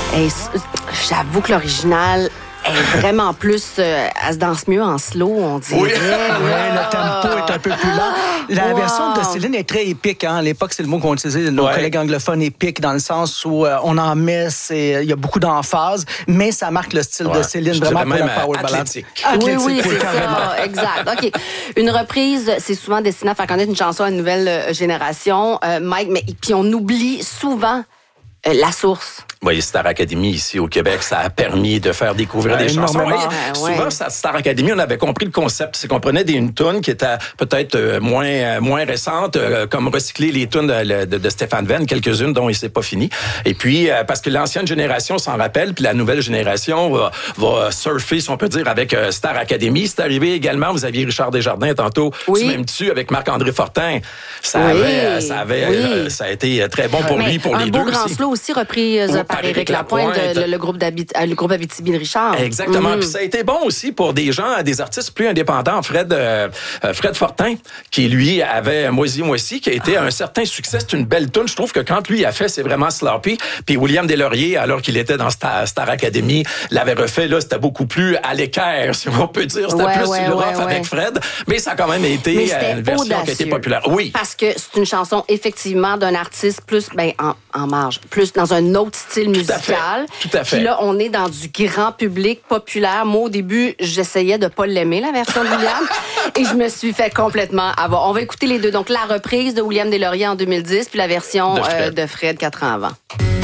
Et j'avoue que l'original est vraiment plus... elle se danse mieux en slow, on dirait. Oui, le tempo est un peu plus lent. La version de Céline est très épique. Hein? À l'époque, c'est le mot qu'on utilisait, nos collègues anglophones, épique, dans le sens où on en met, il y a beaucoup d'emphase, mais ça marque le style de Céline, vraiment pour la power ballad. Oui, c'est ça, exact. OK. Une reprise, c'est souvent destiné à faire connaître une chanson à une nouvelle génération. Mike, mais puis on oublie souvent la source. Oui, Star Academy, ici au Québec, ça a permis de faire découvrir des chansons. Souvent, Star Academy, on avait compris le concept. C'est qu'on prenait une tune qui était peut-être moins récente, comme recycler les tunes de Stéphane Venn, quelques-unes dont il s'est pas fini. Et puis, parce que l'ancienne génération s'en rappelle, puis la nouvelle génération va surfer, si on peut dire, avec Star Academy. C'est arrivé également, vous aviez Richard Desjardins tantôt, tu m'aimes-tu, avec Marc-André Fortin. Ça a été très bon pour lui, pour les deux aussi. Un beau grand slow aussi reprise par Éric Lapointe, le groupe Abitibi de Richard. Exactement. Puis ça a été bon aussi pour des artistes plus indépendants. Fred Fortin, qui lui avait Moisy, qui a été un certain succès. C'est une belle tune. Je trouve que quand lui a fait, c'est vraiment sloppy. Puis William Deslauriers, alors qu'il était dans Star Academy, l'avait refait. Là, c'était beaucoup plus à l'équerre, si on peut dire. C'était plus sur le rough avec Fred. Mais ça a quand même été une version qui a été populaire. Oui. Parce que c'est une chanson, effectivement, d'un artiste plus en marge, plus dans un autre style musical. Tout à fait. Puis là, on est dans du grand public populaire. Moi, au début, j'essayais de pas l'aimer, la version de William, et je me suis fait complètement avoir. On va écouter les deux. Donc, la reprise de William Deslauriers en 2010, puis la version de Fred 4 ans avant.